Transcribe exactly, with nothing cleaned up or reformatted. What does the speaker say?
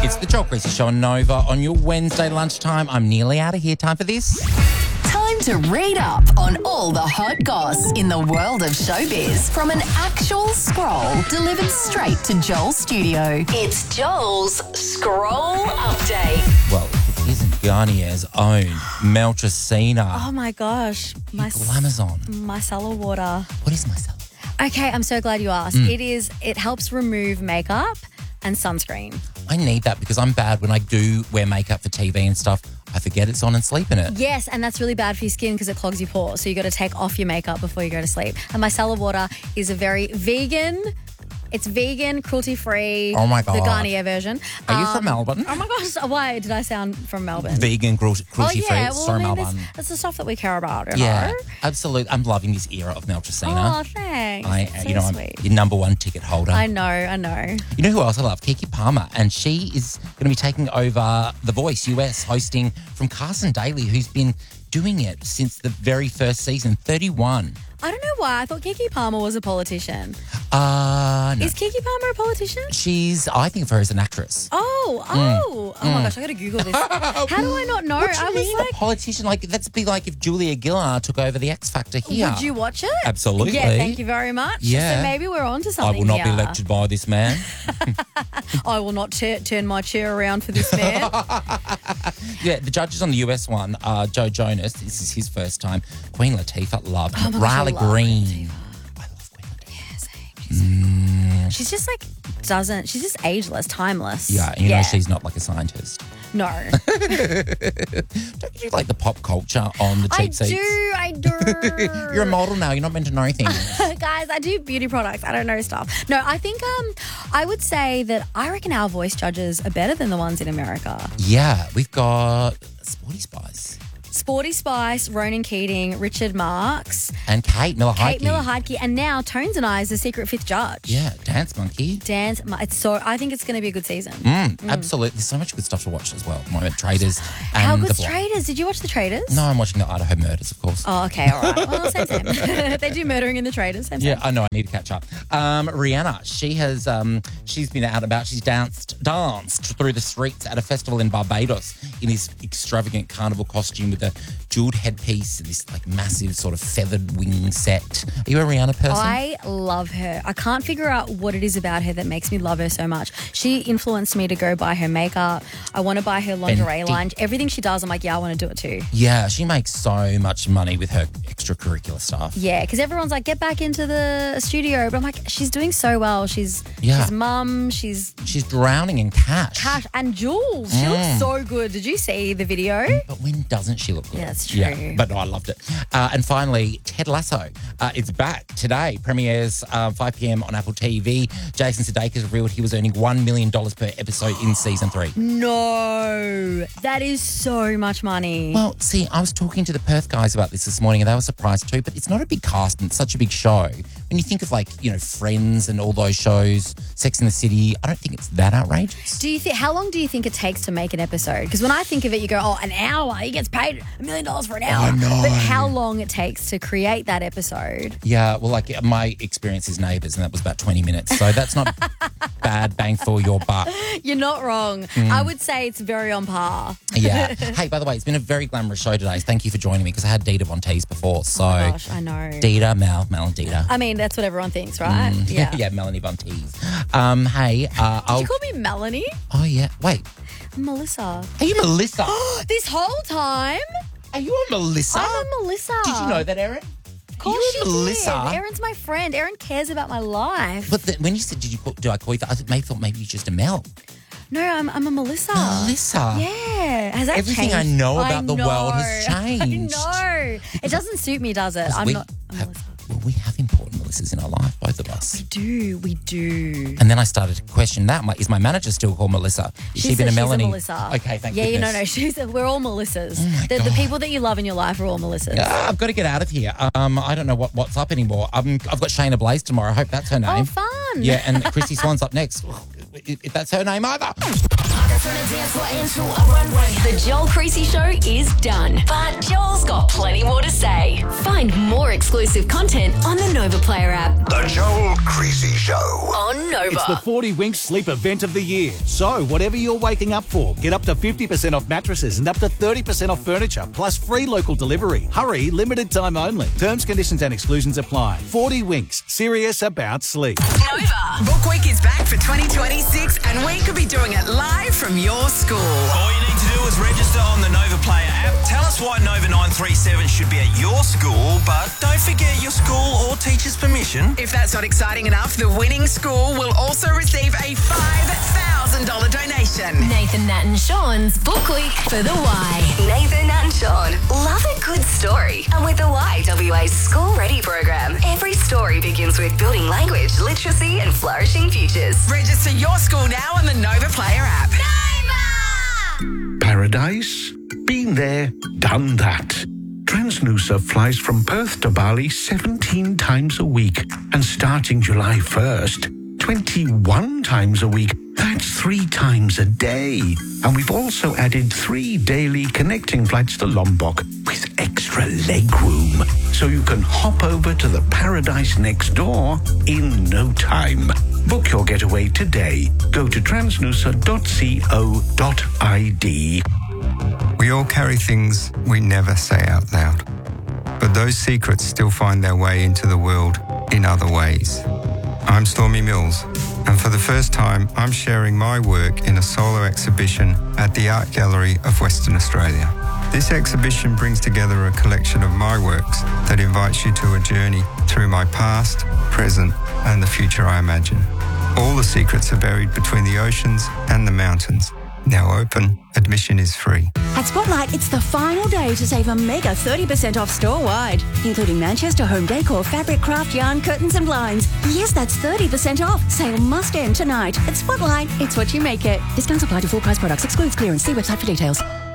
It's the Joel Creasy Show on Nova on your Wednesday lunchtime. I'm nearly out of here. Time for this. Time to read up on all the hot goss in the world of showbiz from an actual scroll delivered straight to Joel's studio. It's Joel's Scroll Update. Well, if it isn't Garnier's own Mel Tracina. Oh my gosh. My Glamazon. micellar water. What is micellar? Okay, I'm so glad you asked. Mm. It is, it helps remove makeup and sunscreen. I need that because I'm bad when I do wear makeup for T V and stuff. I forget it's on and sleep in it. Yes, and that's really bad for your skin because it clogs your pores. So you got to take off your makeup before you go to sleep. And micellar water is a very vegan. It's vegan, cruelty-free. Oh, my God. The Garnier version. Are you Um, from Melbourne? Oh, my gosh. Why did I sound from Melbourne? Vegan, cruelty free. Oh, yeah. Well, Sorry, I mean, Melbourne. that's, that's the stuff that we care about, you Yeah, know? absolutely. I'm loving this era of Mel Tracina. Oh, thanks. I, That's so you know, sweet. I'm your number one ticket holder. I know, I know. You know who else I love? Kiki Palmer. And she is going to be taking over The Voice U S, hosting from Carson Daly, who's been doing it since the very first season, thirty-one. I don't know why. I thought Kiki Palmer was a politician. Uh, no. Is Kiki Palmer a politician? She's, I think of her as an actress. Oh, oh. Oh, my gosh. I got to Google this. How do I not know? What do you I was mean, like, a politician? Like, that's be like if Julia Gillard took over the X Factor here. would you watch it? Absolutely. Yeah, thank you very much. Yeah. So maybe we're on to I something will not here. be elected by this man. I will not t- turn my chair around for this man. Yeah, the judges on the U S one are Joe Jonas. This is his first time. Queen Latifah, love. Oh my gosh, I Riley love Green. Latifah. I love Queen Latifah. Yeah, same. She's, Mm. she's just like, doesn't, she's just ageless, timeless. Yeah, you know she's not like a scientist. No. Don't you do like the pop culture on the I cheap seats? do, I do. You're a model now. You're not meant to know things. Guys, I do beauty products. I don't know stuff. No, I think um, I would say that I reckon our voice judges are better than the ones in America. Yeah, we've got Sporty Spice Sporty Spice, Ronan Keating, Richard Marks, and Kate Miller Kate Heidke. Miller Heidke, and now Tones and I is the secret fifth judge. Yeah, Dance Monkey. Dance. It's so. I think it's going to be a good season. Mm, Absolutely. There's so much good stuff to watch as well at the moment. Traders and How The good's Block. Traders? Did you watch the Traders? No, I'm watching the Idaho Murders, of course. Oh, okay, all right. Well, same, same. They do murdering in the Traders. Same, Yeah, same. I know. I need to catch up. Um, Rihanna, she has, um, she's been out and about. She's danced, danced through the streets at a festival in Barbados in this extravagant carnival costume with a jeweled headpiece and this like massive sort of feathered wing set. Are you a Rihanna person? I love her. I can't figure out what it is about her that makes me love her so much. She influenced me to go buy her makeup. I want to buy her lingerie Fenty. line. Everything she does, I'm like, yeah, I want to do it too. Yeah, she makes so much money with her extracurricular stuff. Yeah, because everyone's like, get back into the studio. But I'm like, she's doing so well. She's Yeah. she's mum. She's She's drowning in cash. cash and jewels. She Mm. looks so good. Did you see the video? But when doesn't she look good? Yeah, that's true. Yeah, but no, I loved it. Uh, and finally, Ted Lasso. Uh, it's back today. Premieres uh, five p.m. on Apple T V. Jason Sudeikis revealed he was earning one million dollars per episode in season three. No, that is so much money. Well, see, I was talking to the Perth guys about this this morning and they were surprised too, but it's not a big cast and it's such a big show. When you think of like, you know, Friends and all those shows, Sex and the City, I don't think it's that outrageous. Do you think? How long do you think it takes to make an episode? Because when I think of it, you go, "Oh, an hour. He gets paid a million dollars for an hour." I know. But how long it takes to create that episode? Yeah, well, like my experience is Neighbours and that was about twenty minutes. So that's not bad bang for your buck. You're not wrong. Mm. I would say it's very on par. Yeah. Hey, by the way, it's been a very glamorous show today. Thank you for joining me because I had Dita Von Teese before. So, Oh my gosh, I know. Dita, Mel, Mel and Dita. I mean, that's what everyone thinks, right? Mm, Yeah. yeah, Melanie Von Teese. Um, hey, uh, Did I'll. you call me Melanie? Oh, yeah. Wait, Melissa. are you Melissa? This whole time, Are you a Melissa? I'm a Melissa. Did you know that, Erin? Of course you she a Melissa? did. Erin's my friend. Erin cares about my life. But the, when you said, "Did you call, do I call you that?" I thought maybe thought maybe you're just a Mel. No, I'm, I'm a Melissa. Melissa. Yeah. Has that Everything changed? I know I about the world has know. changed. I know. It doesn't suit me, does it? I'm we not a have, Melissa. well, we have important Melissas in our life, both of us. We do. We do. And then I started to question that. My, is my manager still called Melissa? Is she, She been a says she's Melanie? Melissa. Okay, thank yeah, you. you know, no, she's. We're all Melissas. Oh my the, the God. people that you love in your life are all Melissas. Ah, I've got to get out of here. Um, I don't know what, what's up anymore. Um, I've got Shayna Blaze tomorrow. I hope that's her name. Oh, fun. Yeah, and Chrissy Swan's up next. if, if that's her name either. The Joel Creasy Show is done, but Joel's got plenty more to say. Find more exclusive content on the Nova Player app. The Joel Creasy Show. On Nova. It's the forty Winks Sleep Event of the year. So, whatever you're waking up for, get up to fifty percent off mattresses and up to thirty percent off furniture, plus free local delivery. Hurry, limited time only. Terms, conditions and exclusions apply. forty Winks, serious about sleep. Nova. Book Week is back for twenty twenty-six and we could be doing it live from your school. All you need to do is register on the Nova Player app. Tell us why Nova nine three seven should be at your school, but don't forget your school or teacher's permission. If that's not exciting enough, the winning school will also receive a five thousand dollars donation. Nathan, Nat and Sean's Book Week for the Y. Nathan and Sean love a good story. And with the Y W A School Ready program, every story begins with building language, literacy and flourishing futures. Register your school now on the Nova Player app. Paradise? Been there, done that. Transnusa flies from Perth to Bali seventeen times a week. And starting July first, twenty-one times a week. That's three times a day. And we've also added three daily connecting flights to Lombok with extra leg room. So you can hop over to the paradise next door in no time. Book your getaway today. Go to transnusa dot co dot I D. We all carry things we never say out loud. But those secrets still find their way into the world in other ways. I'm Stormy Mills, and for the first time, I'm sharing my work in a solo exhibition at the Art Gallery of Western Australia. This exhibition brings together a collection of my works that invites you to a journey through my past, present, and the future I imagine. All the secrets are buried between the oceans and the mountains. Now open, admission is free. At Spotlight, it's the final day to save a mega thirty percent off store-wide, including Manchester home decor, fabric, craft, yarn, curtains and blinds. Yes, that's thirty percent off. Sale must end tonight. At Spotlight, it's what you make it. Discounts apply to full price products. Excludes clearance. See website for details.